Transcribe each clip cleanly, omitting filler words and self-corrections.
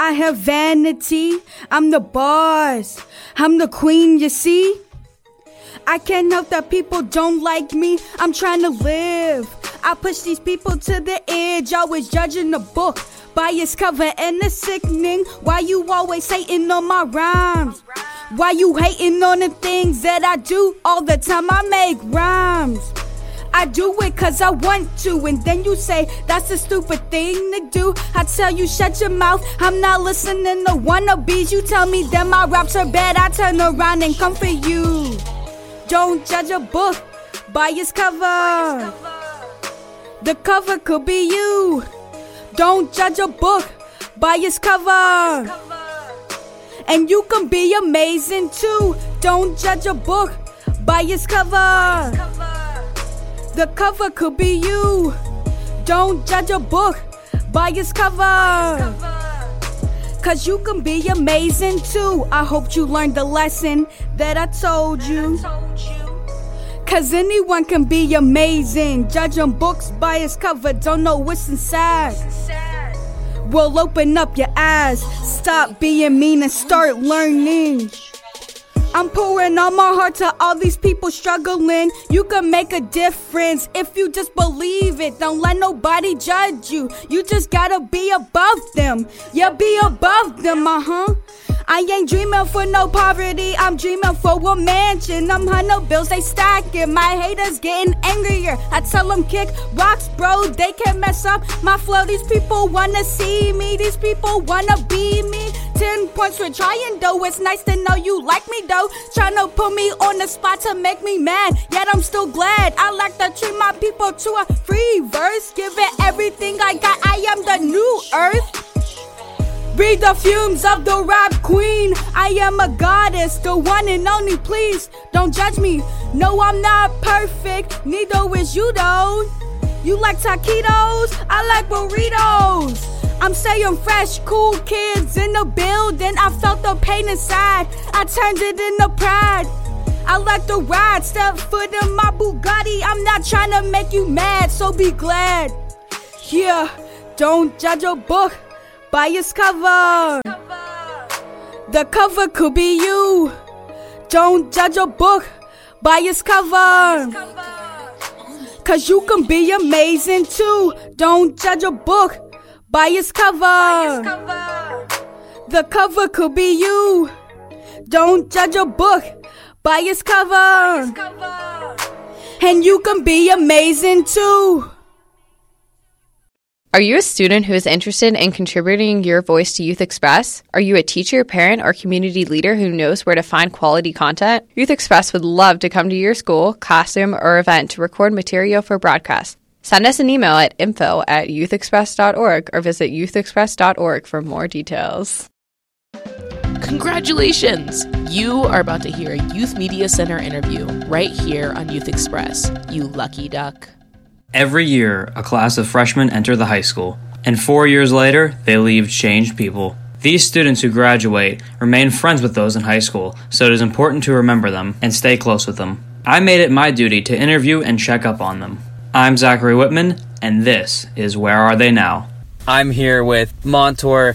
I have vanity. I'm the boss. I'm the queen, you see? I can't help that people don't like me. I'm trying to live. I push these people to the edge, always judging the book by its cover, and it's sickening. Why you always hating on my rhymes? Why you hating on the things that I do all the time? I make rhymes. I do it cause I want to, and then you say that's a stupid thing to do. I tell you shut your mouth, I'm not listening to wannabes. You tell me that my raps are bad, I turn around and come for you. Don't judge a book by its cover. The cover could be you. Don't judge a book by its cover. And you can be amazing too. Don't judge a book by its cover. The cover could be you. Don't judge a book by its cover. Cause you can be amazing too. I hope you learned the lesson that I told you. Cause anyone can be amazing. Judging books by its cover, don't know what's inside. Well, open up your eyes. Stop being mean and start learning. I'm pouring all my heart to all these people struggling. You can make a difference if you just believe it. Don't let nobody judge you. You just gotta be above them. Yeah, be above them, I ain't dreaming for no poverty, I'm dreaming for a mansion. Them $100 bills, they stacking, my haters getting angrier. I tell them kick rocks, bro, they can't mess up my flow. These people wanna see me, these people wanna be me. 10 points for trying though, it's nice to know you like me though. Tryna put me on the spot to make me mad, yet I'm still glad. I like to treat my people to a free verse. Give it everything I got, I am the new earth. Breathe the fumes of the rap queen. I am a goddess, the one and only, please don't judge me. No, I'm not perfect, neither is you though. You like taquitos, I like burritos. I'm saying fresh, cool kids in the building. I felt the pain inside, I turned it into pride. I like to ride, step foot in my Bugatti. I'm not trying to make you mad, so be glad. Yeah, don't judge a book by its cover. The cover could be you. Don't judge a book by its cover. Cause you can be amazing too. Don't judge a book by its cover. The cover could be you. Don't judge a book by its cover. And you can be amazing too. Are you a student who is interested in contributing your voice to Youth Express? Are you a teacher, parent, or community leader who knows where to find quality content? Youth Express would love to come to your school, classroom, or event to record material for broadcast. Send us an email at info@youthexpress.org or visit youthexpress.org for more details. Congratulations! You are about to hear a Youth Media Center interview right here on Youth Express, you lucky duck. Every year, a class of freshmen enter the high school, and 4 years later, they leave changed people. These students who graduate remain friends with those in high school, so it is important to remember them and stay close with them. I made it my duty to interview and check up on them. I'm Zachary Whitman, and this is Where Are They Now? I'm here with Montour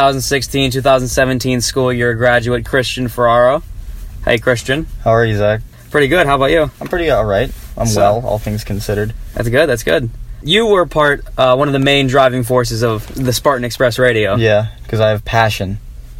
2016-2017 school year graduate Christian Ferraro. Hey, Christian. How are you, Zach? Pretty good. How about you? I'm pretty alright. I'm well, all things considered. That's good. You were one of the main driving forces of the Spartan Express radio. Yeah, because I have passion.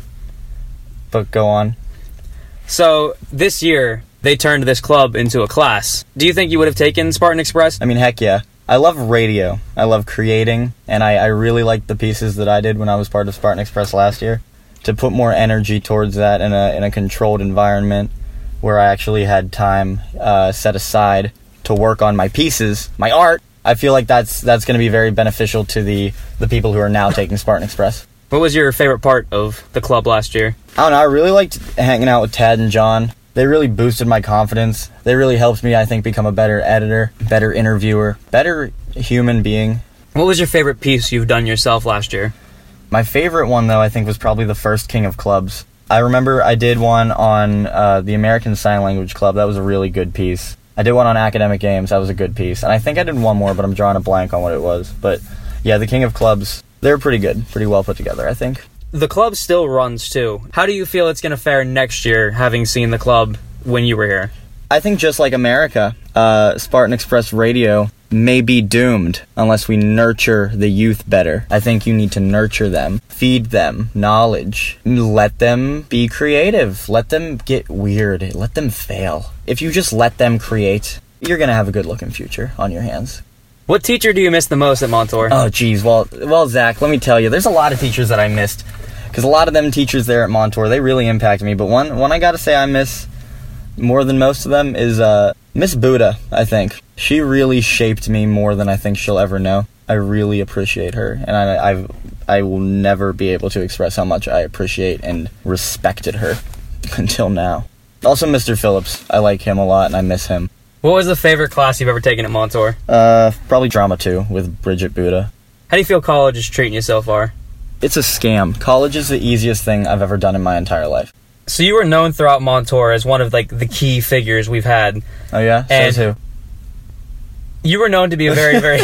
But go on. So, this year, they turned this club into a class. Do you think you would have taken Spartan Express? I mean, heck yeah. I love radio. I love creating, and I really liked the pieces that I did when I was part of Spartan Express last year. To put more energy towards that in a controlled environment where I actually had time set aside to work on my pieces, my art, I feel like that's going to be very beneficial to the people who are now taking Spartan Express. What was your favorite part of the club last year? I don't know, I really liked hanging out with Ted and John. They really boosted my confidence. They really helped me, I think, become a better editor, better interviewer, better human being. What was your favorite piece you've done yourself last year? My favorite one, though, I think was probably the first King of Clubs. I remember I did one on the American Sign Language Club. That was a really good piece. I did one on Academic Games. That was a good piece. And I think I did one more, but I'm drawing a blank on what it was. But yeah, the King of Clubs, they're pretty good. Pretty well put together, I think. The club still runs, too. How do you feel it's going to fare next year, having seen the club when you were here? I think just like America, Spartan Express Radio may be doomed unless we nurture the youth better. I think you need to nurture them, feed them knowledge, let them be creative, let them get weird, let them fail. If you just let them create, you're going to have a good-looking future on your hands. What teacher do you miss the most at Montour? Oh, geez. Well, Zach, let me tell you, there's a lot of teachers that I missed. Because a lot of them teachers there at Montour, they really impacted me. But one I got to say I miss more than most of them is Miss Buddha, I think. She really shaped me more than I think she'll ever know. I really appreciate her. And I will never be able to express how much I appreciate and respected her until now. Also, Mr. Phillips. I like him a lot, and I miss him. What was the favorite class you've ever taken at Montour? Probably Drama 2 with Bridget Buddha. How do you feel college is treating you so far? It's a scam. College is the easiest thing I've ever done in my entire life. So you were known throughout Montour as one of, like, the key figures we've had. Oh, yeah? And Says who? You were known to be a very, very...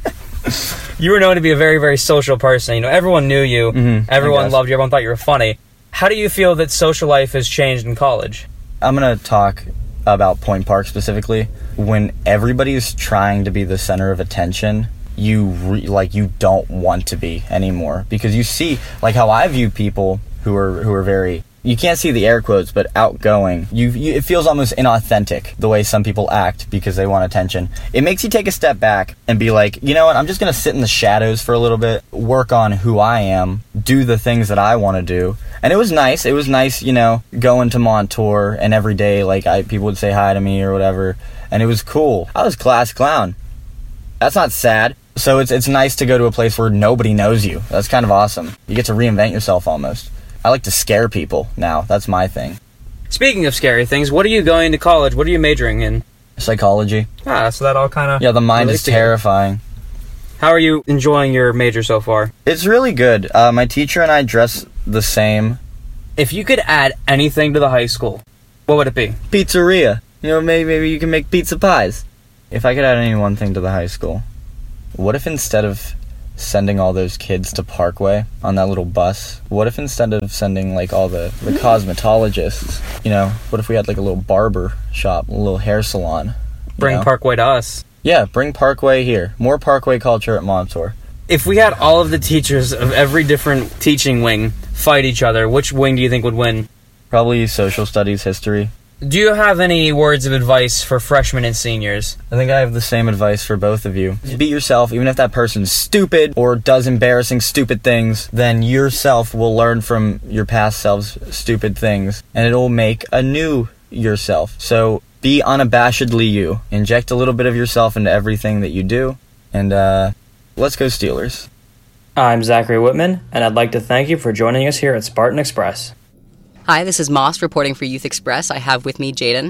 You were known to be a very, very social person. You know, everyone knew you. Mm-hmm, everyone loved you. Everyone thought you were funny. How do you feel that social life has changed in college? I'm going to talk about Point Park specifically. When everybody's trying to be the center of attention, you don't want to be anymore, because you see, like, how I view people who are very, you can't see the air quotes, but outgoing. It feels almost inauthentic the way some people act because they want attention. It makes you take a step back and be like, you know what, I'm just going to sit in the shadows for a little bit, work on who I am, do the things that I want to do. And it was nice. It was nice, you know, going to Montour, and every day, like, people would say hi to me or whatever, and it was cool. I was class clown. That's not sad. So it's nice to go to a place where nobody knows you. That's kind of awesome. You get to reinvent yourself almost. I like to scare people now. That's my thing. Speaking of scary things, what are you going to college? What are you majoring in? Psychology. Ah, so that all kind of... Yeah, the mind is terrifying. How are you enjoying your major so far? It's really good. My teacher and I dress the same. If you could add anything to the high school, what would it be? Pizzeria. You know, maybe you can make pizza pies. If I could add any one thing to the high school, what if instead of sending all those kids to Parkway on that little bus, what if instead of sending, like, all the cosmetologists, you know, what if we had, like, a little barber shop, a little hair salon? Bring Parkway to us. Yeah, bring Parkway here. More Parkway culture at Montour. If we had all of the teachers of every different teaching wing fight each other, which wing do you think would win? Probably social studies, history. Do you have any words of advice for freshmen and seniors? I think I have the same advice for both of you. Be yourself. Even if that person's stupid or does embarrassing stupid things, then yourself will learn from your past self's stupid things, and it'll make a new yourself. So be unabashedly you. Inject a little bit of yourself into everything that you do, and let's go Steelers. I'm Zachary Whitman, and I'd like to thank you for joining us here at Spartan Express. Hi, this is Moss reporting for Youth Express. I have with me Jaden.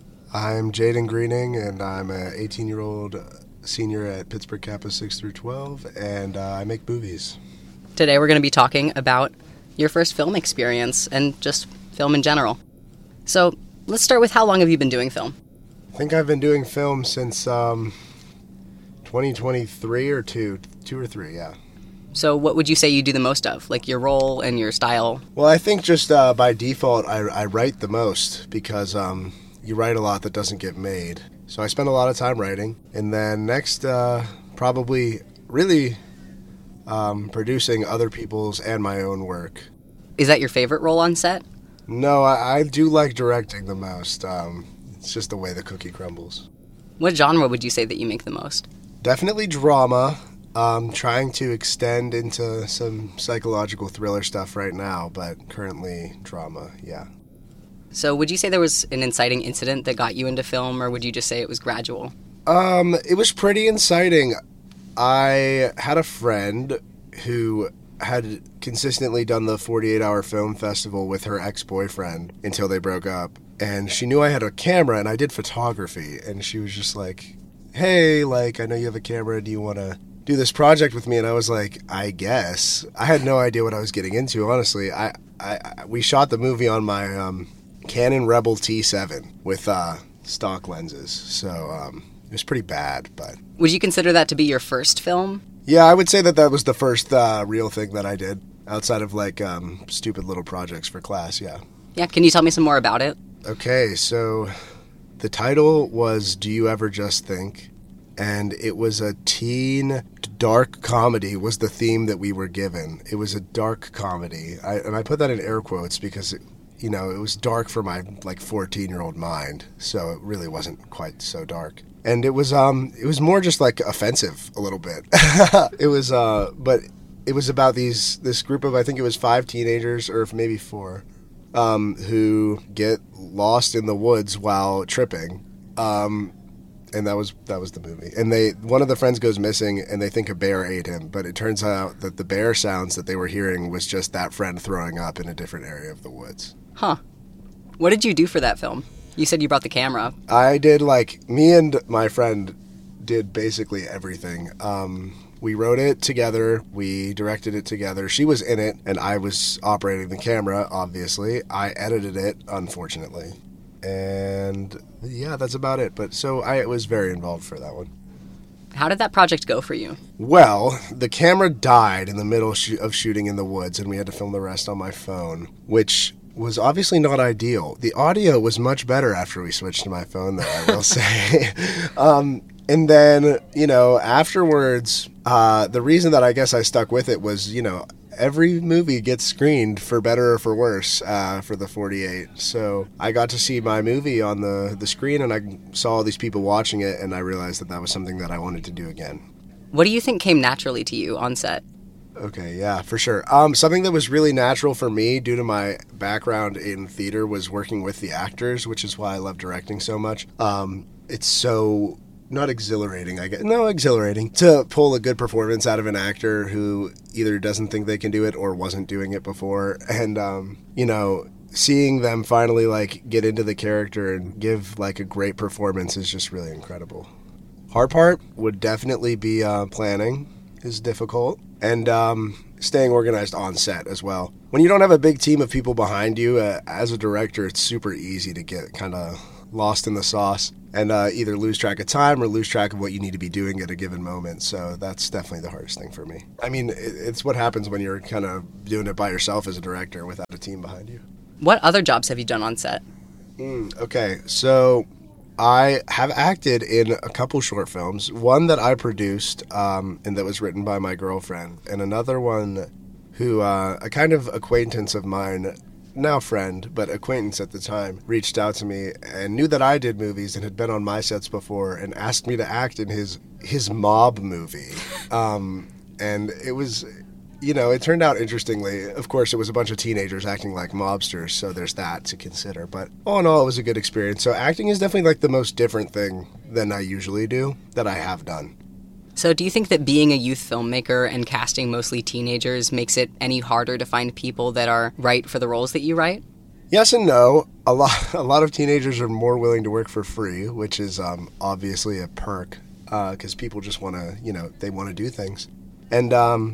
I'm Jaden Greening, and I'm an 18-year-old senior at Pittsburgh Campus 6 through 12, and I make movies. Today we're going to be talking about your first film experience and just film in general. So let's start with, how long have you been doing film? I think I've been doing film since 2023 or two or three, yeah. So what would you say you do the most of, like your role and your style? Well, I think just by default, I write the most because you write a lot that doesn't get made. So I spend a lot of time writing. And then next, probably really producing other people's and my own work. Is that your favorite role on set? No, I do like directing the most. It's just the way the cookie crumbles. What genre would you say that you make the most? Definitely drama. Trying to extend into some psychological thriller stuff right now, but currently drama, yeah. So would you say there was an inciting incident that got you into film, or would you just say it was gradual? It was pretty inciting. I had a friend who had consistently done the 48-hour film festival with her ex-boyfriend until they broke up, and she knew I had a camera and I did photography, and she was just like, hey, like, I know you have a camera, do you want to do this project with me? And I was like, I guess. I had no idea what I was getting into, honestly. We shot the movie on my Canon Rebel T7 with stock lenses, so it was pretty bad, but... Would you consider that to be your first film? Yeah, I would say that was the first real thing that I did. outside of like stupid little projects for class, yeah. Yeah, can you tell me some more about it? Okay, so the title was Do You Ever Just Think? And it was a teen dark comedy was the theme that we were given. It was a dark comedy. I put that in air quotes because, it was dark for my, 14-year-old mind. So it really wasn't quite so dark. And it was more just, offensive a little bit. But it was about this group of, I think it was 5 teenagers, or maybe 4, who get lost in the woods while tripping. And that was the movie. And one of the friends goes missing, and they think a bear ate him. But it turns out that the bear sounds that they were hearing was just that friend throwing up in a different area of the woods. Huh. What did you do for that film? You said you brought the camera. I did, me and my friend did basically everything. We wrote it together. We directed it together. She was in it, and I was operating the camera, obviously. I edited it, unfortunately. And yeah, that's about it. But so I was very involved for that one. How did that project go for you? Well, the camera died in the middle of shooting in the woods, and we had to film the rest on my phone, which was obviously not ideal. The audio was much better after we switched to my phone, though, I will say. And then, afterwards, the reason that I guess I stuck with it was, every movie gets screened for better or for worse for the 48. So I got to see my movie on the screen, and I saw all these people watching it, and I realized that was something that I wanted to do again. What do you think came naturally to you on set? Okay, yeah, for sure. Something that was really natural for me due to my background in theater was working with the actors, which is why I love directing so much. It's so... not exhilarating, I guess. No, exhilarating. To pull a good performance out of an actor who either doesn't think they can do it or wasn't doing it before. And, seeing them finally, get into the character and give, a great performance is just really incredible. Hard part would definitely be planning is difficult. And staying organized on set as well. When you don't have a big team of people behind you, as a director, it's super easy to get kind of lost in the sauce and either lose track of time or lose track of what you need to be doing at a given moment. So that's definitely the hardest thing for me. I mean, it's what happens when you're kind of doing it by yourself as a director without a team behind you. What other jobs have you done on set? Okay, so I have acted in a couple short films. One that I produced and that was written by my girlfriend, and another one who a kind of acquaintance of mine, now friend, but acquaintance at the time, reached out to me and knew that I did movies and had been on my sets before and asked me to act in his mob movie. And it was, it turned out interestingly. Of course, it was a bunch of teenagers acting like mobsters, so there's that to consider. But all in all, it was a good experience. So acting is definitely the most different thing than I usually do that I have done. So do you think that being a youth filmmaker and casting mostly teenagers makes it any harder to find people that are right for the roles that you write? Yes and no. A lot of teenagers are more willing to work for free, which is obviously a perk because people just want to, they want to do things. And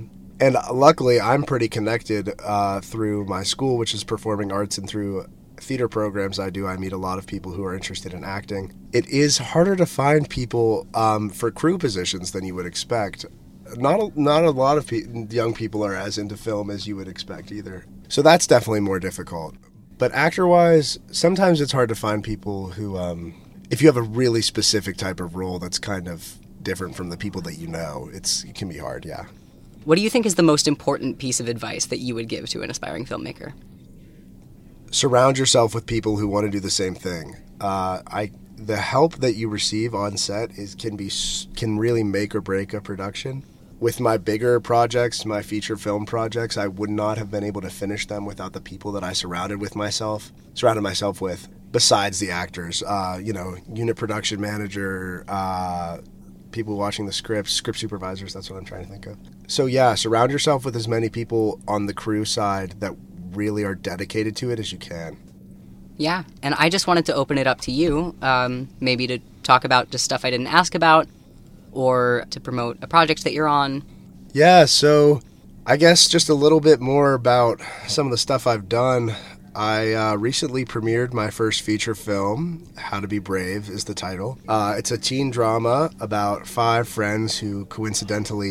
luckily, I'm pretty connected through my school, which is performing arts, and through theater programs I meet a lot of people who are interested in acting. It is harder to find people for crew positions than you would expect. Not a lot of young people are as into film as you would expect either. So that's definitely more difficult. But actor-wise, sometimes it's hard to find people who, if you have a really specific type of role that's kind of different from the people that it can be hard, yeah. What do you think is the most important piece of advice that you would give to an aspiring filmmaker? Surround yourself with people who want to do the same thing. The help that you receive on set can really make or break a production. With my bigger projects, my feature film projects, I would not have been able to finish them without the people that I surrounded myself with, besides the actors. Unit production manager, people watching the script supervisors, that's what I'm trying to think of. So yeah, surround yourself with as many people on the crew side that really are dedicated to it as you can. Yeah, and I just wanted to open it up to you, maybe to talk about just stuff I didn't ask about, or to promote a project that you're on. Yeah, so I guess just a little bit more about some of the stuff I've done. I recently premiered my first feature film, How to Be Brave is the title. It's a teen drama about 5 friends who coincidentally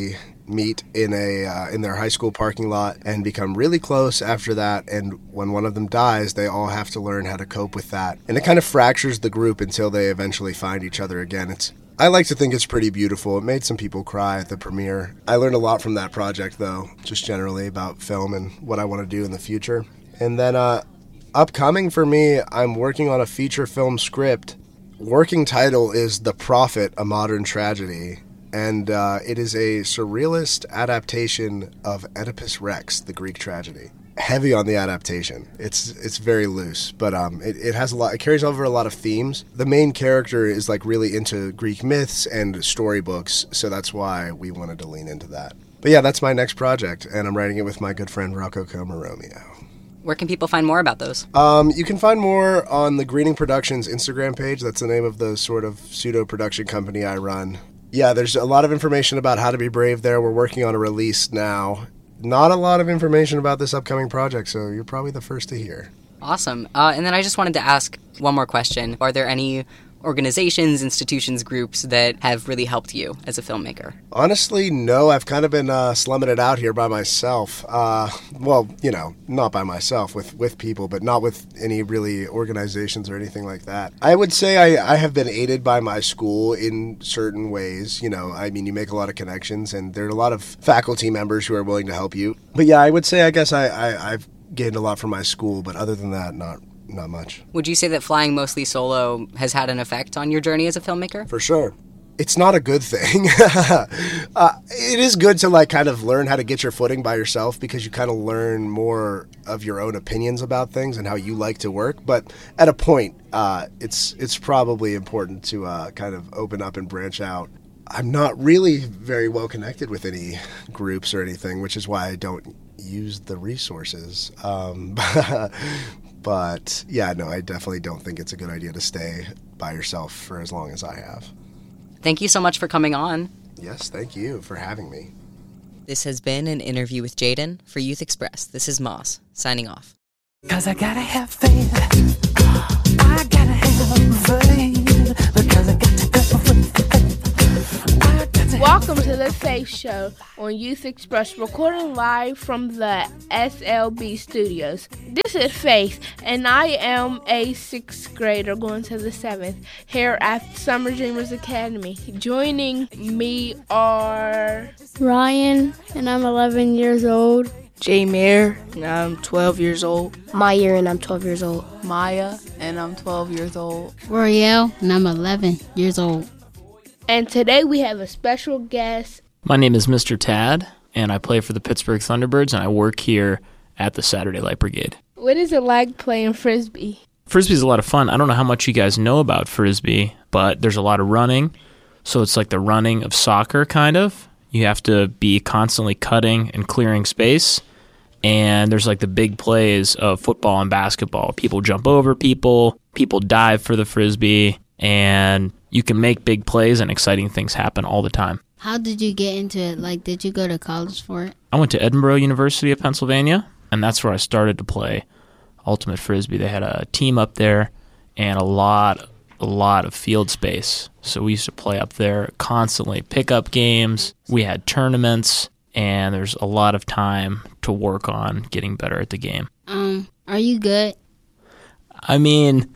meet in their high school parking lot and become really close after that. And when one of them dies, they all have to learn how to cope with that. And it kind of fractures the group until they eventually find each other again. I like to think it's pretty beautiful. It made some people cry at the premiere. I learned a lot from that project, though, just generally about film and what I want to do in the future. And then upcoming for me, I'm working on a feature film script. Working title is The Prophet, A Modern Tragedy. And it is a surrealist adaptation of Oedipus Rex, the Greek tragedy. Heavy on the adaptation. It's very loose, but it has a lot. It carries over a lot of themes. The main character is like really into Greek myths and storybooks, so that's why we wanted to lean into that. But yeah, that's my next project, and I'm writing it with my good friend Rocco Comaromeo. Where can people find more about those? You can find more on the Greening Productions Instagram page. That's the name of the sort of pseudo-production company I run. Yeah, there's a lot of information about How to Be Brave there. We're working on a release now. Not a lot of information about this upcoming project, so you're probably the first to hear. Awesome. And then I just wanted to ask one more question. Are there any organizations, institutions, groups that have really helped you as a filmmaker? Honestly, no. I've kind of been slumming it out here by myself. Well, not by myself, with people, but not with any really organizations or anything like that. I would say I have been aided by my school in certain ways. You make a lot of connections, and there are a lot of faculty members who are willing to help you. But yeah, I would say, I guess I've gained a lot from my school, but other than that, not much. Would you say that flying mostly solo has had an effect on your journey as a filmmaker? For sure. It's not a good thing. It is good to kind of learn how to get your footing by yourself, because you kind of learn more of your own opinions about things and how you like to work. But at a point, it's probably important to kind of open up and branch out. I'm not really very well connected with any groups or anything, which is why I don't use the resources. But yeah, no, I definitely don't think it's a good idea to stay by yourself for as long as I have. Thank you so much for coming on. Yes, thank you for having me. This has been an interview with Jaden for Youth Express. This is Moss, signing off. 'Cause I gotta have faith. I gotta have faith. Because I got to go with the faith. Welcome to the Faith Show on Youth Express, recording live from the SLB studios. This is Faith, and I am a 6th grader going to the 7th here at Summer Dreamers Academy. Joining me are Ryan, and I'm 11 years old. J-Mayer, and I'm 12 years old. Maya, and I'm 12 years old. Maya, and I'm 12 years old. Royale, and I'm 11 years old. And today we have a special guest. My name is Mr. Tad, and I play for the Pittsburgh Thunderbirds, and I work here at the Saturday Light Brigade. What is it like playing Frisbee? Frisbee's a lot of fun. I don't know how much you guys know about Frisbee, but there's a lot of running. So it's like the running of soccer, kind of. You have to be constantly cutting and clearing space. And there's like the big plays of football and basketball. People jump over people dive for the Frisbee, and you can make big plays and exciting things happen all the time. How did you get into it? Did you go to college for it? I went to Edinboro University of Pennsylvania, and that's where I started to play Ultimate Frisbee. They had a team up there and a lot of field space. So we used to play up there constantly, pickup games. We had tournaments, and there's a lot of time to work on getting better at the game. Are you good? I mean,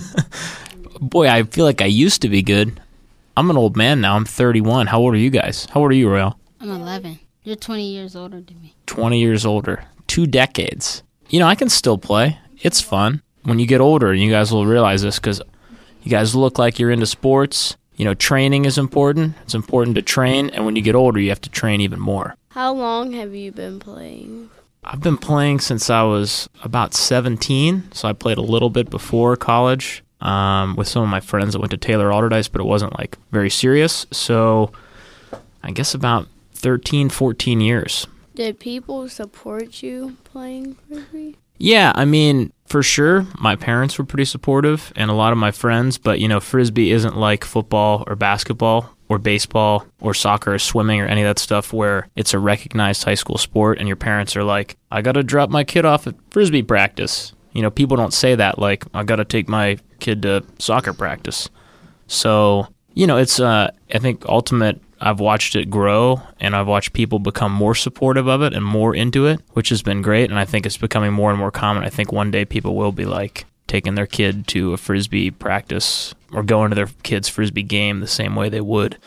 boy, I feel like I used to be good. I'm an old man now. I'm 31. How old are you guys? How old are you, Royale? I'm 11. You're 20 years older than me. 20 years older. 2 decades. I can still play. It's fun. When you get older, you guys will realize this, because you guys look like you're into sports. Training is important. It's important to train, and when you get older, you have to train even more. How long have you been playing? I've been playing since I was about 17, so I played a little bit before college with some of my friends that went to Taylor Alderdice, but it wasn't very serious. So I guess about 13, 14 years. Did people support you playing Frisbee? Yeah, I mean, for sure, my parents were pretty supportive, and a lot of my friends, but, Frisbee isn't like football or basketball or baseball or soccer or swimming or any of that stuff where it's a recognized high school sport, and your parents are like, I got to drop my kid off at Frisbee practice. People don't say that, I got to take my kid to soccer practice. So, it's, I think Ultimate I've watched it grow, and I've watched people become more supportive of it and more into it, which has been great, and I think it's becoming more and more common. I think one day people will be like taking their kid to a Frisbee practice or going to their kid's Frisbee game the same way they would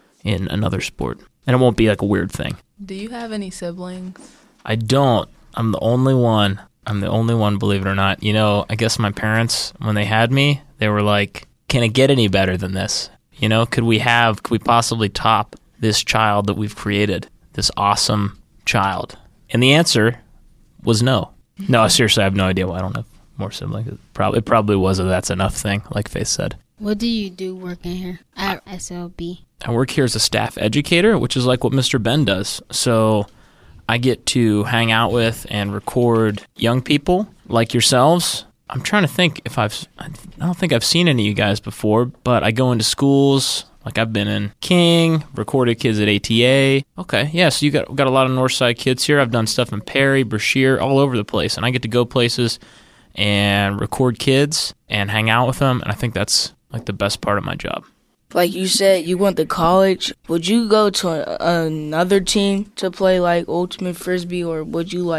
in another sport. And it won't be like a weird thing. Do you have any siblings? I don't. I'm the only one. Believe it or not. You know, I guess my parents, when they had me, they were like, can it get any better than this? You know, could we possibly top this child that we've created, this awesome child? And the answer was no. No, seriously, I have no idea why I don't have more siblings. It probably was a that's enough thing, like Faith said. What do you do working here at SLB? I work here as a staff educator, which is like what Mr. Ben does. So I get to hang out with and record young people like yourselves. I'm trying to think I don't think I've seen any of you guys before, but I go into schools. Like I've been in King, recorded kids at ATA. Okay, yeah, so you got a lot of Northside kids here. I've done stuff in Perry, Brashear, all over the place. And I get to go places and record kids and hang out with them. And I think that's like the best part of my job. Like you said, you went to college. Would you go to another team to play like Ultimate Frisbee, or would you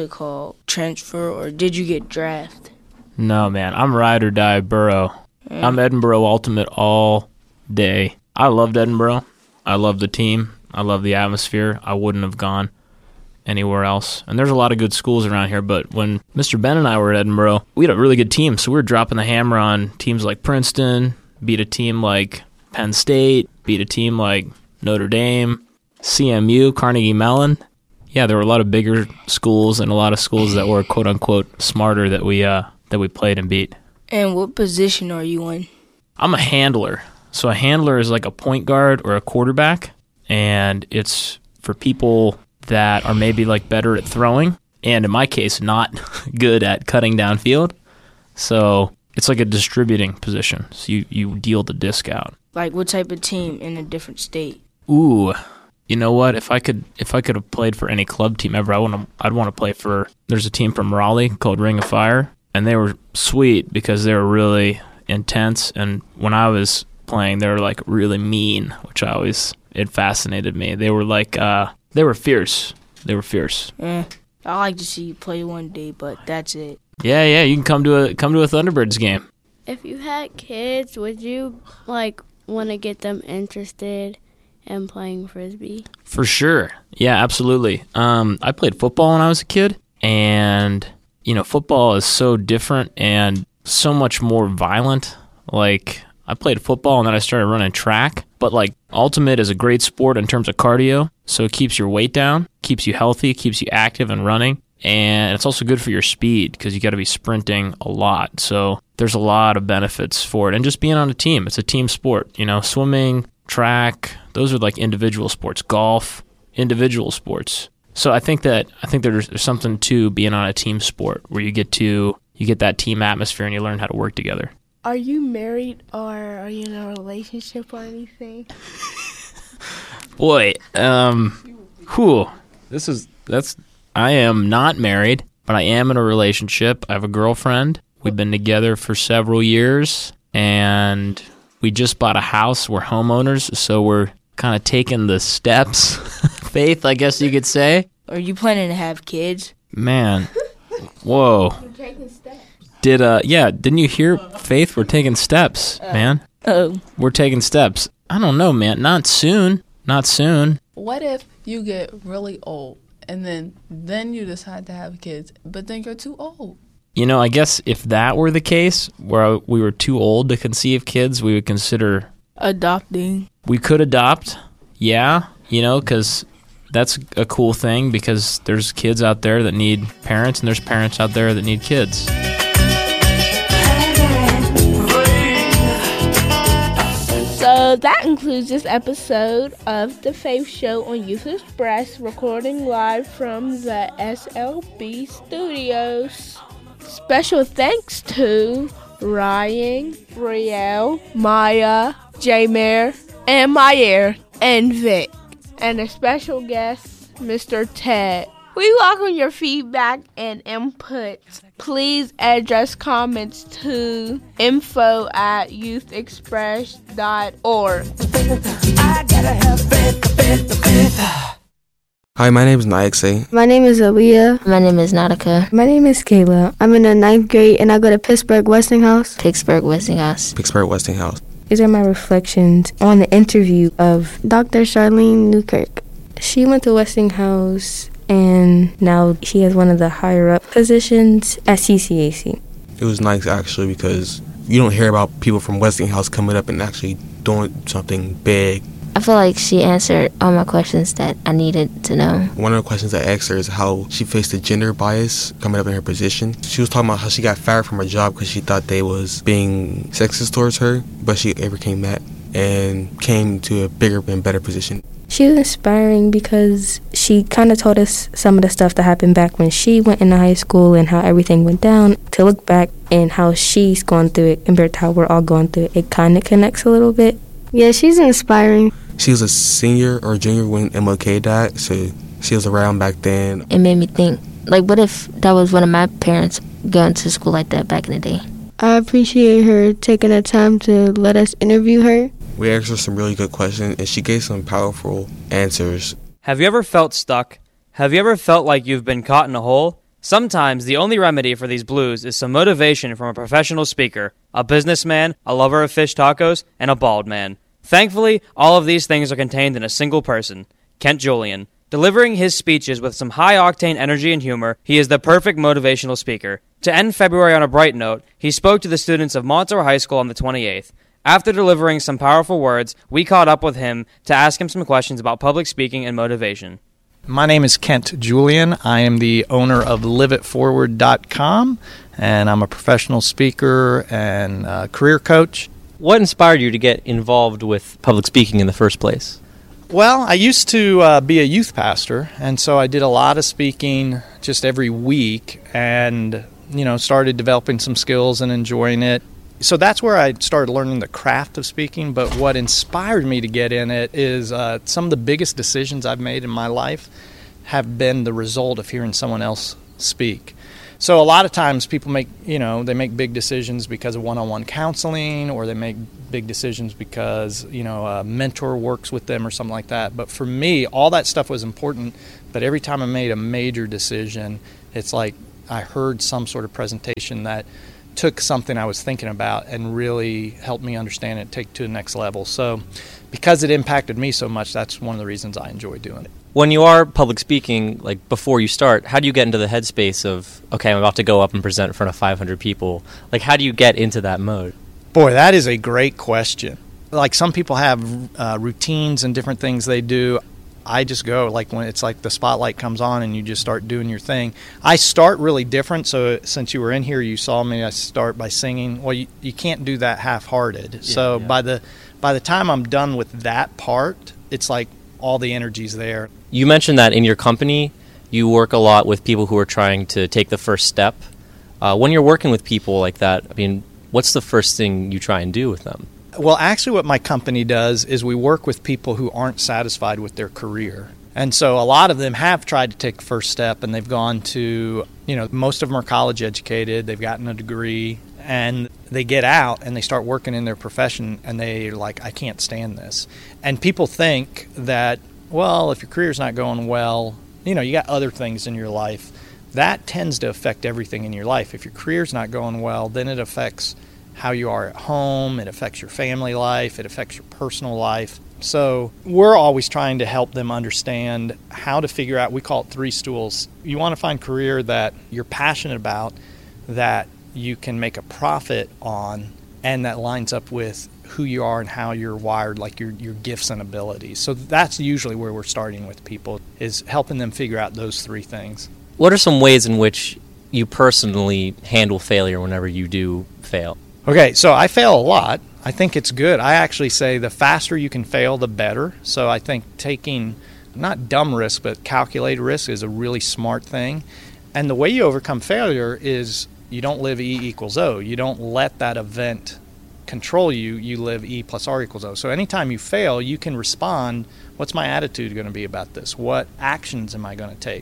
transfer, or did you get drafted? No, man, I'm ride or die Borough. I'm Edinboro Ultimate all day. I loved Edinboro. I love the team. I love the atmosphere. I wouldn't have gone anywhere else. And there's a lot of good schools around here, but when Mr. Ben and I were at Edinboro, we had a really good team. So we were dropping the hammer on teams like Princeton, beat a team like Penn State, beat a team like Notre Dame, CMU, Carnegie Mellon. Yeah, there were a lot of bigger schools and a lot of schools that were quote-unquote smarter that we played and beat. And what position are you in? I'm a handler. So a handler is like a point guard or a quarterback, and it's for people that are maybe like better at throwing, and in my case, not good at cutting downfield. So it's like a distributing position. So you deal the disc out. Like what type of team in a different state? Ooh, you know what? If I could have played for any club team ever, I'd want to play for. There's a team from Raleigh called Ring of Fire, and they were sweet because they were really intense. And when I was playing, they were like really mean, which it fascinated me. They were like they were fierce. They were fierce. I like to see you play one day, but that's it. Yeah. You can come to a Thunderbirds game. If you had kids, would you want to get them interested in playing Frisbee? For sure. Yeah, absolutely. I played football when I was a kid, and you know, football is so different and so much more violent. Like, I played football and then I started running track, but like Ultimate is a great sport in terms of cardio, so it keeps your weight down, keeps you healthy, keeps you active and running, and it's also good for your speed because you got to be sprinting a lot. So there's a lot of benefits for it, and just being on a team. It's a team sport, you know, swimming, track, those are like individual sports. Golf, individual sports. So I think there's something to being on a team sport where you get that team atmosphere and you learn how to work together. Are you married or are you in a relationship or anything? Boy, I am not married, but I am in a relationship. I have a girlfriend. We've been together for several years, and we just bought a house. We're homeowners, so we're kind of taking the steps, Faith, I guess you could say. Are you planning to have kids? Man, whoa. You're taking steps. Didn't you hear, Faith? We're taking steps, man. Oh. We're taking steps. I don't know, man. Not soon. What if you get really old and then you decide to have kids, but then you're too old? You know, I guess if that were the case, where we were too old to conceive kids, we would consider adopting. We could adopt, yeah, you know, because that's a cool thing, because there's kids out there that need parents, and there's parents out there that need kids. So that concludes this episode of The Faith Show on Youth Express, recording live from the SLB studios. Special thanks to Ryan, Brielle, Maya, J-Mare, and Mayer, and Vic. And a special guest, Mr. Ted. We welcome your feedback and input. Please address comments to info@youthexpress.org. I gotta have faith. Hi, my name is Naikse. My name is Aaliyah. My name is Nautica. My name is Kayla. I'm in the 9th grade and I go to Pittsburgh Westinghouse. Pittsburgh Westinghouse. Pittsburgh Westinghouse. These are my reflections on the interview of Dr. Charlene Newkirk. She went to Westinghouse and now she has one of the higher up positions at CCAC. It was nice actually because you don't hear about people from Westinghouse coming up and actually doing something big. I feel like she answered all my questions that I needed to know. One of the questions I asked her is how she faced the gender bias coming up in her position. She was talking about how she got fired from her job because she thought they was being sexist towards her, but she overcame that and came to a bigger and better position. She was inspiring because she kind of told us some of the stuff that happened back when she went into high school and how everything went down. To look back and how she's gone through it compared to how we're all going through it, it kind of connects a little bit. Yeah, she's inspiring. She was a senior or junior when MLK died, so she was around back then. It made me think, like, what if that was one of my parents going to school like that back in the day? I appreciate her taking the time to let us interview her. We asked her some really good questions, and she gave some powerful answers. Have you ever felt stuck? Have you ever felt like you've been caught in a hole? Sometimes the only remedy for these blues is some motivation from a professional speaker, a businessman, a lover of fish tacos, and a bald man. Thankfully, all of these things are contained in a single person, Kent Julian. Delivering his speeches with some high-octane energy and humor, he is the perfect motivational speaker. To end February on a bright note, he spoke to the students of Montour High School on the 28th. After delivering some powerful words, we caught up with him to ask him some questions about public speaking and motivation. My name is Kent Julian. I am the owner of liveitforward.com, and I'm a professional speaker and career coach. What inspired you to get involved with public speaking in the first place? Well, I used to be a youth pastor, and so I did a lot of speaking just every week and, started developing some skills and enjoying it. So that's where I started learning the craft of speaking, but what inspired me to get in it is some of the biggest decisions I've made in my life have been the result of hearing someone else speak. So a lot of times people make big decisions because of one-on-one counseling, or they make big decisions because, a mentor works with them or something like that. But for me, all that stuff was important, but every time I made a major decision, it's like I heard some sort of presentation that took something I was thinking about and really helped me understand it, take it to the next level. So because it impacted me so much, that's one of the reasons I enjoy doing it. When you are public speaking, like before you start, how do you get into the headspace of, okay, I'm about to go up and present in front of 500 people? Like, how do you get into that mode? Boy, that is a great question. Like, some people have routines and different things they do. I just go, like, when it's like the spotlight comes on and you just start doing your thing. I start really different, so since you were in here, you saw me, I start by singing. Well, you can't do that half-hearted. Yeah. By the time I'm done with that part, it's like all the energy's there. You mentioned that in your company, you work a lot with people who are trying to take the first step. When you're working with people like that, I mean, what's the first thing you try and do with them? Well, actually what my company does is we work with people who aren't satisfied with their career. And so a lot of them have tried to take the first step, and they've gone to, most of them are college educated, they've gotten a degree, and they get out and they start working in their profession, and they're like, I can't stand this. And people think that, well, if your career's not going well, you got other things in your life. That tends to affect everything in your life. If your career's not going well, then it affects how you are at home, it affects your family life, it affects your personal life. So we're always trying to help them understand how to figure out, we call it 3 stools. You want to find a career that you're passionate about, that you can make a profit on, and that lines up with who you are and how you're wired, like your gifts and abilities. So that's usually where we're starting with people, is helping them figure out those 3 things. What are some ways in which you personally handle failure whenever you do fail? Okay, so I fail a lot. I think it's good. I actually say the faster you can fail, the better. So I think taking not dumb risk, but calculated risk is a really smart thing. And the way you overcome failure is you don't live E equals O. You don't let that event control you. You live E plus R equals O. So anytime you fail, you can respond, what's my attitude going to be about this? What actions am I going to take?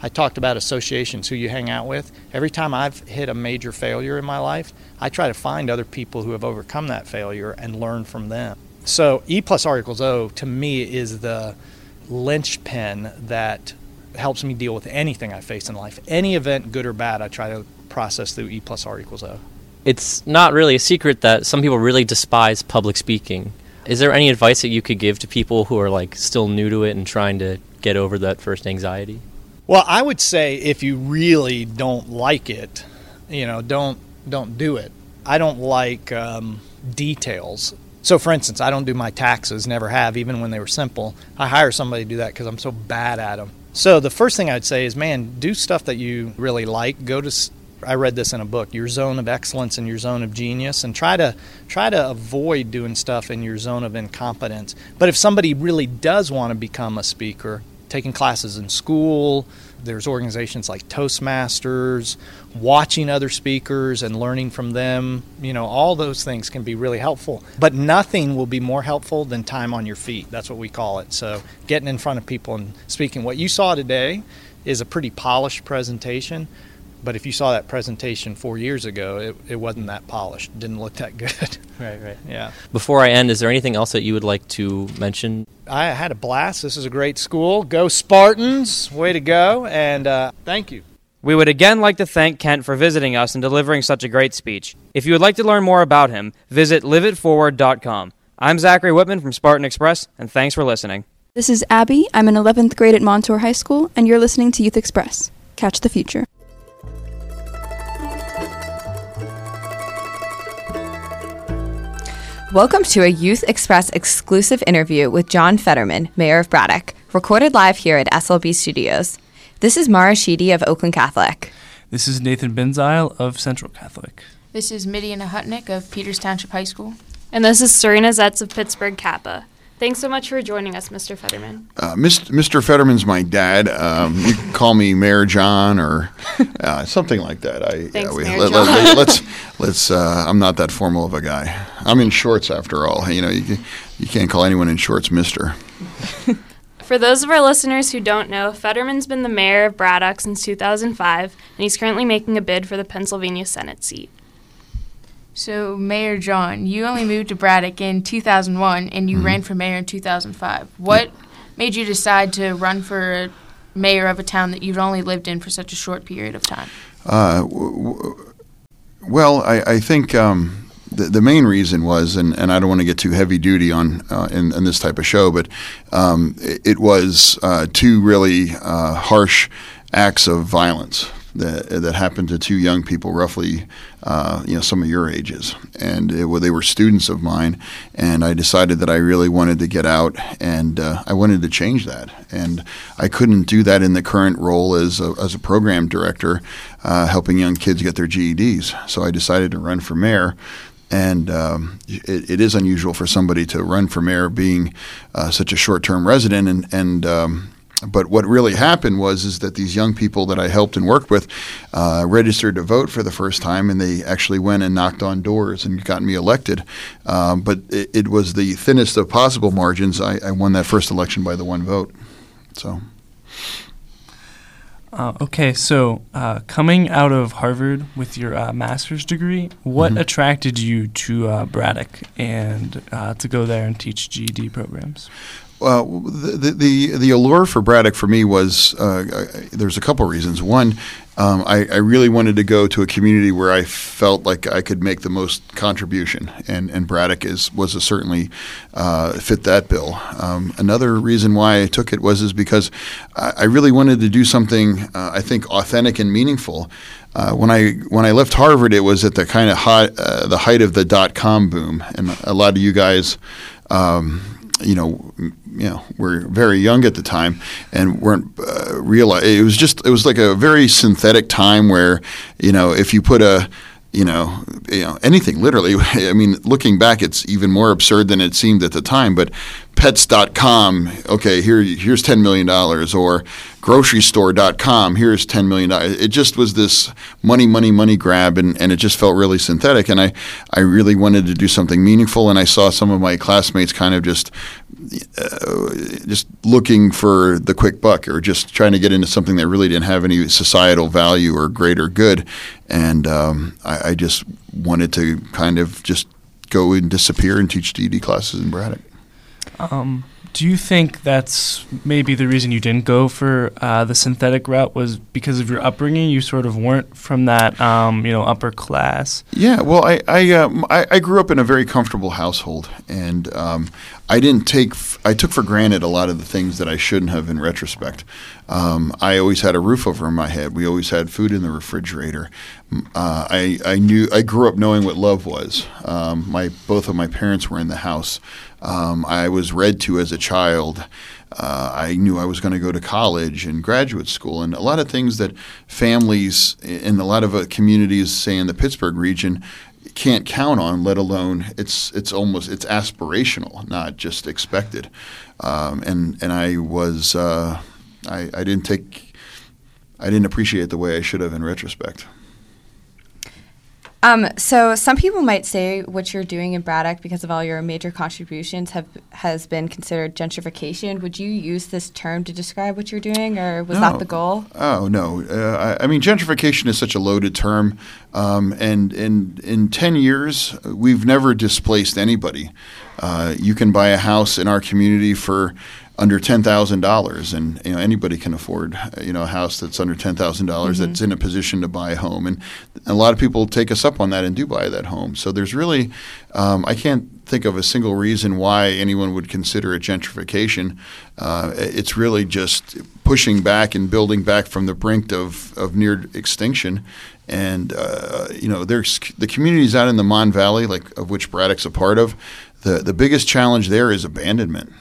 I talked about associations, who you hang out with. Every time I've hit a major failure in my life, I try to find other people who have overcome that failure and learn from them. So E plus R equals O, to me, is the linchpin that helps me deal with anything I face in life. Any event, good or bad, I try to process through E plus R equals O. It's not really a secret that some people really despise public speaking. Is there any advice that you could give to people who are like still new to it and trying to get over that first anxiety? Well, I would say if you really don't like it, don't do it. I don't like details. So, for instance, I don't do my taxes, never have, even when they were simple. I hire somebody to do that because I'm so bad at them. So the first thing I would say is, man, do stuff that you really like. I read this in a book, your zone of excellence and your zone of genius, and try to avoid doing stuff in your zone of incompetence. But if somebody really does want to become a speaker, taking classes in school, there's organizations like Toastmasters, watching other speakers and learning from them, all those things can be really helpful. But nothing will be more helpful than time on your feet. That's what we call it. So getting in front of people and speaking. What you saw today is a pretty polished presentation. But if you saw that presentation 4 years ago, it wasn't that polished. It didn't look that good. Right. Yeah. Before I end, is there anything else that you would like to mention? I had a blast. This is a great school. Go Spartans. Way to go. And thank you. We would again like to thank Kent for visiting us and delivering such a great speech. If you would like to learn more about him, visit liveitforward.com. I'm Zachary Whitman from Spartan Express, and thanks for listening. This is Abby. I'm in 11th grade at Montour High School, and you're listening to Youth Express. Catch the future. Welcome to a Youth Express exclusive interview with John Fetterman, Mayor of Braddock, recorded live here at SLB Studios. This is Mara Sheedy of Oakland Catholic. This is Nathan Benzile of Central Catholic. This is Midian Hutnick of Peters Township High School. And this is Serena Zetz of Pittsburgh Kappa. Thanks so much for joining us, Mr. Fetterman. Mr. Fetterman's my dad. You can call me Mayor John or something like that. Thanks, Mayor John. Let's. I'm not that formal of a guy. I'm in shorts after all. You can't call anyone in shorts Mister. For those of our listeners who don't know, Fetterman's been the mayor of Braddock since 2005, and he's currently making a bid for the Pennsylvania Senate seat. So, Mayor John, you only moved to Braddock in 2001, and you ran for mayor in 2005. What made you decide to run for mayor of a town that you've only lived in for such a short period of time? Well, I think the main reason was, and I don't want to get too heavy duty on in this type of show, but it was two really harsh acts of violence that happened to two young people, roughly, some of your ages, and they were students of mine. And I decided that I really wanted to get out, and I wanted to change that. And I couldn't do that in the current role as a program director, helping young kids get their GEDs. So I decided to run for mayor. And it is unusual for somebody to run for mayor being such a short-term resident, but what really happened was that these young people that I helped and worked with registered to vote for the first time, and they actually went and knocked on doors and got me elected. But it was the thinnest of possible margins. I won that first election by the one vote. So. Okay, so coming out of Harvard with your master's degree, what attracted you to Braddock and to go there and teach GED programs? The allure for Braddock for me was there's a couple reasons. One, I really wanted to go to a community where I felt like I could make the most contribution, and Braddock was certainly fit that bill. Another reason why I took it was because I really wanted to do something I think authentic and meaningful. When I left Harvard, it was at the kind of the height of the .com boom, and a lot of you guys. Were very young at the time and weren't realize it was like a very synthetic time where if you put anything literally, I mean, looking back, it's even more absurd than it seemed at the time, but pets.com, okay, here's $10 million, or grocerystore.com, here's $10 million. It just was this money grab, and it just felt really synthetic, and I really wanted to do something meaningful, and I saw some of my classmates kind of just just looking for the quick buck, or just trying to get into something that really didn't have any societal value or greater good. And I just wanted to kind of just go and disappear and teach GED classes in Braddock. Do you think that's maybe the reason you didn't go for the synthetic route was because of your upbringing? You sort of weren't from that, upper class. Yeah, well, I grew up in a very comfortable household, and I took for granted a lot of the things that I shouldn't have in retrospect. I always had a roof over my head. We always had food in the refrigerator. I grew up knowing what love was. Both of my parents were in the house. I was read to as a child. I knew I was going to go to college and graduate school, and a lot of things that families in a lot of communities, say in the Pittsburgh region, can't count on, let alone it's aspirational, not just expected. And I was I didn't appreciate the way I should have in retrospect. So some people might say what you're doing in Braddock, because of all your major contributions, has been considered gentrification. Would you use this term to describe what you're doing, or was that the goal? Oh, no. I mean, gentrification is such a loaded term. And in 10 years, we've never displaced anybody. You can buy a house in our community for under $10,000, and anybody can afford a house that's under $10,000 that's in a position to buy a home, and a lot of people take us up on that and do buy that home. So there's really I can't think of a single reason why anyone would consider it gentrification. It's really just pushing back and building back from the brink of near extinction. And there's the communities out in the Mon Valley, of which Braddock's a part of. The biggest challenge there is abandonment.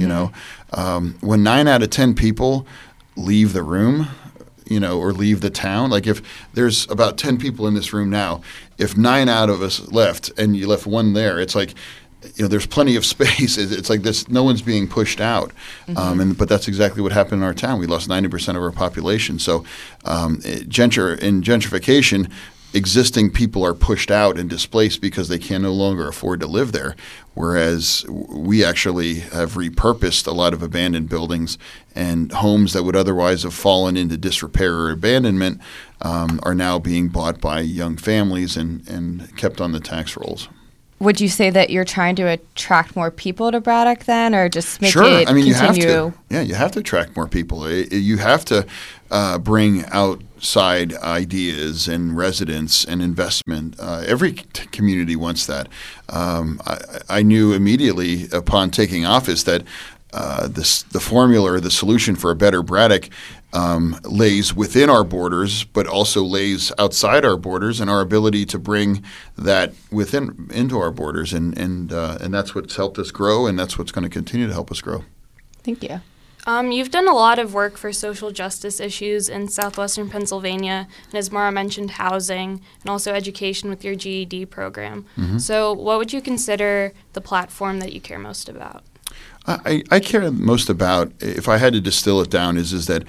When 9 out of 10 people leave the room, or leave the town, if there's about 10 people in this room now, if 9 out of us left and you left one there, it's there's plenty of space. It's like this, no one's being pushed out. But that's exactly what happened in our town. We lost 90% of our population. So in gentrification, existing people are pushed out and displaced because they can no longer afford to live there, whereas we actually have repurposed a lot of abandoned buildings, and homes that would otherwise have fallen into disrepair or abandonment are now being bought by young families and kept on the tax rolls. Would you say that you're trying to attract more people to Braddock then, or just make it continue? You have to. Yeah, you have to attract more people. You have to bring outside ideas and residents and investment. Every community wants that. I knew immediately upon taking office that the formula or the solution for a better Braddock lays within our borders, but also lays outside our borders, and our ability to bring that into our borders, and that's what's helped us grow, and that's what's going to continue to help us grow. Thank you. You've done a lot of work for social justice issues in southwestern Pennsylvania, and as Mara mentioned, housing and also education with your GED program. So what would you consider the platform that you care most about? I care most about, if I had to distill it down, is that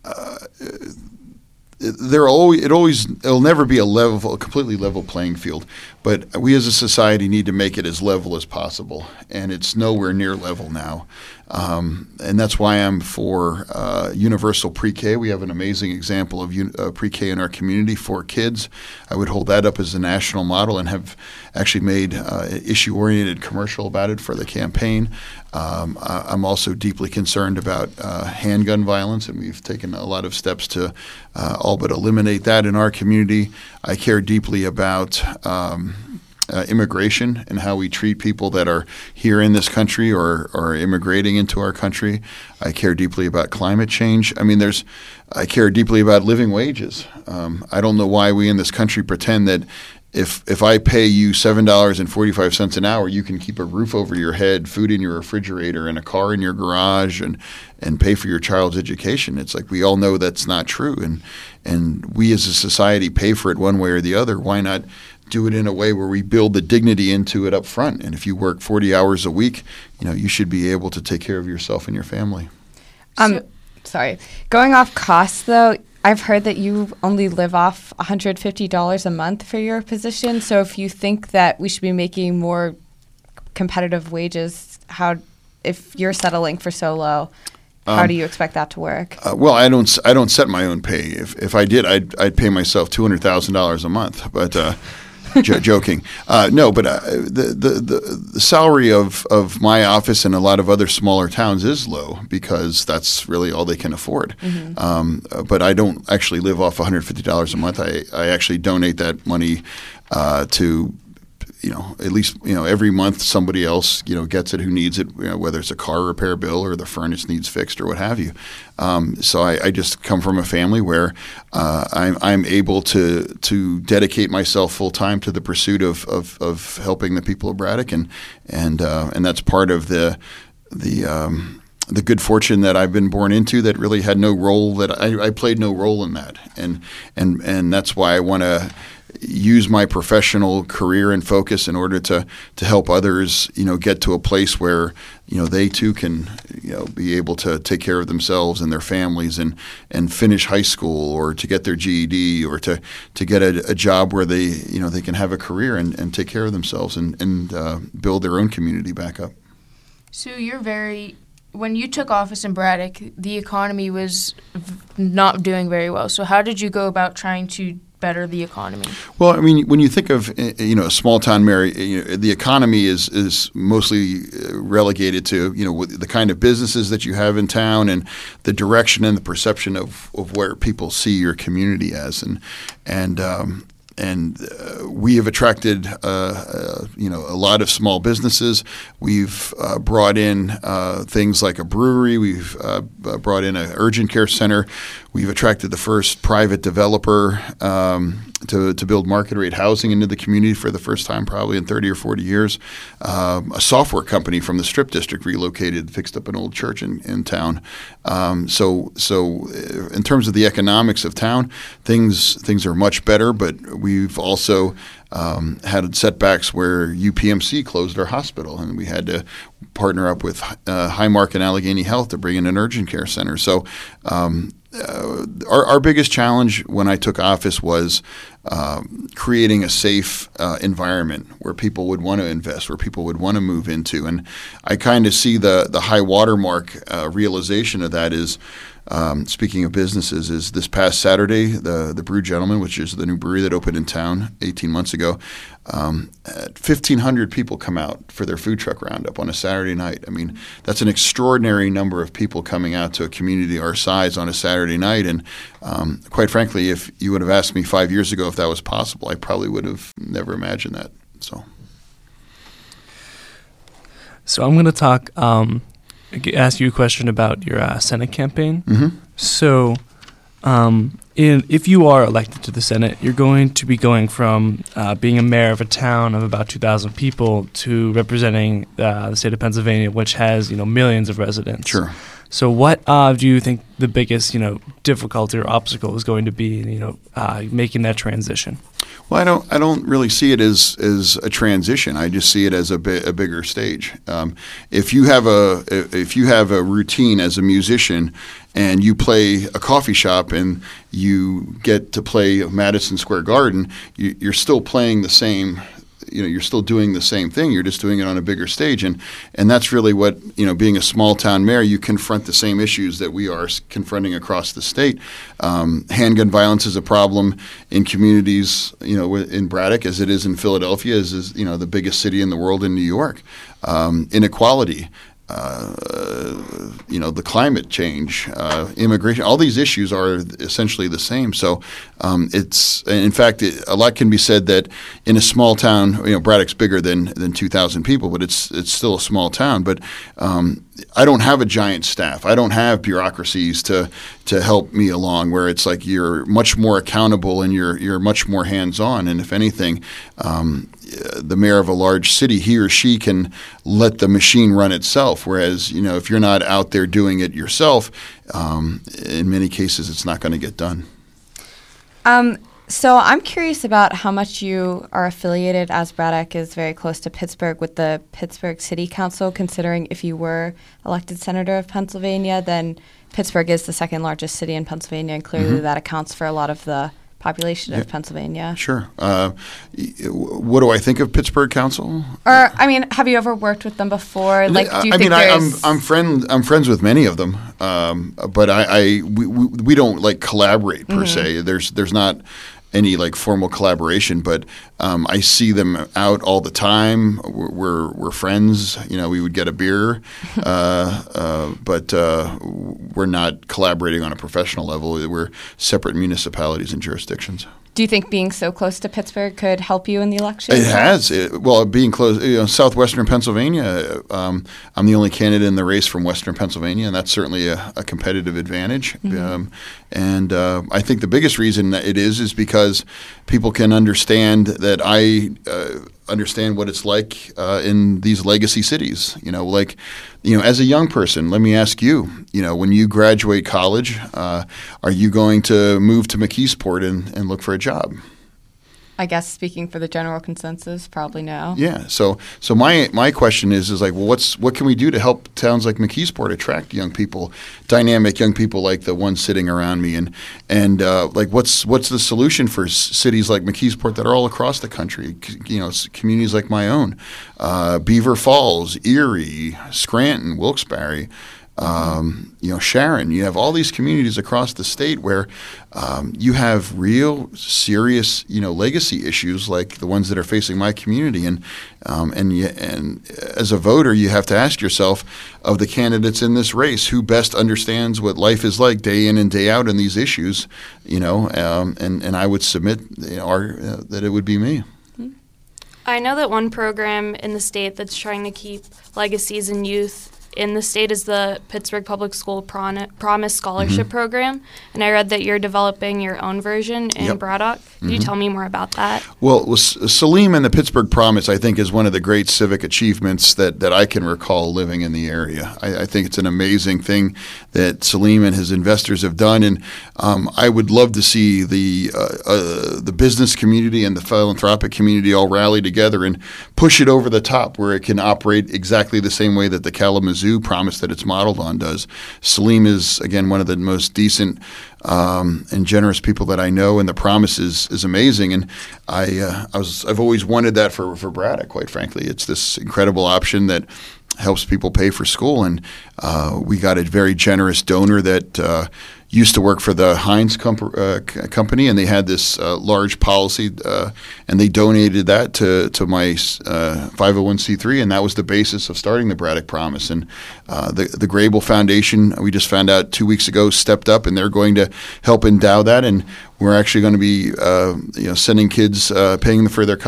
it'll never be a completely level playing field, but we as a society need to make it as level as possible, and it's nowhere near level now. And that's why I'm for universal pre-K. We have an amazing example of pre-K in our community for kids. I would hold that up as a national model and have actually made issue-oriented commercial about it for the campaign. I'm also deeply concerned about handgun violence, and we've taken a lot of steps to all but eliminate that in our community. I care deeply about immigration and how we treat people that are here in this country or are immigrating into our country. I care deeply about climate change. I care deeply about living wages. I don't know why we in this country pretend that if I pay you $7.45 an hour, you can keep a roof over your head, food in your refrigerator, and a car in your garage, and pay for your child's education. It's like we all know that's not true, and we as a society pay for it one way or the other. Why not do it in a way where we build the dignity into it up front? And if you work 40 hours a week, you should be able to take care of yourself and your family. Sorry. Going off costs, though, I've heard that you only live off $150 a month for your position. So if you think that we should be making more competitive wages, if you're settling for so low, how do you expect that to work? Well, I don't set my own pay. If I did, I'd pay myself $200,000 a month. But joking. No, but the salary of my office and a lot of other smaller towns is low because that's really all they can afford. But I don't actually live off $150 a month. I actually donate that money to, at least, every month somebody else, gets it who needs it, whether it's a car repair bill or the furnace needs fixed or what have you. So I just come from a family where I'm able to dedicate myself full time to the pursuit of helping the people of Braddock, and that's part of the good fortune that I've been born into that really had no role, that I played no role in that, and that's why I want to use my professional career and focus in order to help others, get to a place where, they too can, be able to take care of themselves and their families and finish high school, or to get their GED, or to get a job where they, they can have a career and take care of themselves and build their own community back up. So when you took office in Braddock, the economy was not doing very well. So how did you go about trying to better the economy? Well, I mean, when you think of a small town mayor, the economy is mostly relegated to the kind of businesses that you have in town and the direction and the perception of where people see your community as, and we have attracted a lot of small businesses. We've brought in things like a brewery. We've brought in an urgent care center. We've attracted the first private developer to build market rate housing into the community for the first time probably in 30 or 40 years. A software company from the Strip District relocated, fixed up an old church in town. So in terms of the economics of town, things are much better, but we've also had setbacks where UPMC closed our hospital, and we had to partner up with Highmark and Allegheny Health to bring in an urgent care center. So our biggest challenge when I took office was creating a safe environment where people would want to invest, where people would want to move into. And I kind of see the high watermark realization of that is, speaking of businesses, is this past Saturday, the Brew Gentleman, which is the new brewery that opened in town 18 months ago, 1,500 people come out for their food truck roundup on a Saturday night. I mean, that's an extraordinary number of people coming out to a community our size on a Saturday night. And quite frankly, if you would have asked me 5 years ago if that was possible, I probably would have never imagined that. So I'm going to ask you a question about your Senate campaign. Mm-hmm. So if you are elected to the Senate, you're going to be going from being a mayor of a town of about 2,000 people to representing the state of Pennsylvania, which has millions of residents. Sure. So what do you think the biggest difficulty or obstacle is going to be in making that transition? Well, I don't really see it as a transition. I just see it as a bigger stage. If you have a routine as a musician and you play a coffee shop and you get to play Madison Square Garden, you're still playing the same. You're still doing the same thing. You're just doing it on a bigger stage, and that's really what being a small town mayor, you confront the same issues that we are confronting across the state. Handgun violence is a problem in communities, in Braddock as it is in Philadelphia, as the biggest city in the world in New York. Inequality. The climate change, immigration, all these issues are essentially the same. So in fact, a lot can be said that in a small town, Braddock's bigger than 2,000 people, but it's still a small town. But I don't have a giant staff. I don't have bureaucracies to help me along, where it's like you're much more accountable and you're much more hands-on. And if anything, the mayor of a large city, he or she can let the machine run itself. Whereas, if you're not out there doing it yourself, in many cases, it's not going to get done. So I'm curious about how much you are affiliated, as Braddock is very close to Pittsburgh, with the Pittsburgh City Council, considering if you were elected senator of Pennsylvania, then Pittsburgh is the second largest city in Pennsylvania, and clearly that accounts for a lot of the population of Pennsylvania. Sure. What do I think of Pittsburgh Council? Or, I mean, have you ever worked with them before? Like, do you think there's... I'm friends with many of them, but we don't like collaborate per se. There's not any like formal collaboration, but I see them out all the time. We're friends. We would get a beer, but we're not collaborating on a professional level. We're separate municipalities and jurisdictions. Do you think being so close to Pittsburgh could help you in the election? It has. Being close, southwestern Pennsylvania, I'm the only candidate in the race from western Pennsylvania, and that's certainly a competitive advantage. And I think the biggest reason that it is because people can understand that I understand what it's like in these legacy cities. As a young person, let me ask you, when you graduate college, are you going to move to McKeesport and look for a job? I guess speaking for the general consensus, probably no. Yeah. So my question is like, well, what can we do to help towns like McKeesport attract young people, dynamic young people like the ones sitting around me, and like what's the solution for cities like McKeesport that are all across the country? Communities like my own, Beaver Falls, Erie, Scranton, Wilkes-Barre. Sharon, you have all these communities across the state where you have real serious, legacy issues like the ones that are facing my community. And as a voter, you have to ask yourself, of the candidates in this race, who best understands what life is like day in and day out in these issues, and I would submit that it would be me. I know that one program in the state that's trying to keep legacies in youth in the state is the Pittsburgh Public School Promise Scholarship Program, and I read that you're developing your own version in Braddock. Can you tell me more about that? Well, Salim and the Pittsburgh Promise, I think, is one of the great civic achievements that I can recall living in the area. I think it's an amazing thing that Salim and his investors have done, and I would love to see the business community and the philanthropic community all rally together and push it over the top where it can operate exactly the same way that the Kalamazoo Promise that it's modeled on does. Salim is, again, one of the most decent and generous people that I know, and the Promise is amazing. And I've always wanted that for Braddock, quite frankly. It's this incredible option that helps people pay for school, and we got a very generous donor that used to work for the Heinz company, and they had this large policy, and they donated that to my 501c3, and that was the basis of starting the Braddock Promise. And the Grable Foundation, we just found out 2 weeks ago, stepped up, and they're going to help endow that, and we're actually going to be sending kids, paying for their college